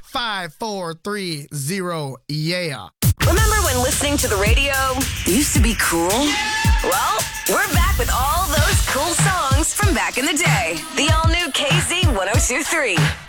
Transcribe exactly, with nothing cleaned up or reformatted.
five four three zero, yeah. Remember when listening to the radio used to be cool? Well, we're back with all those cool songs from back in the day. The all-new K Z one oh two three.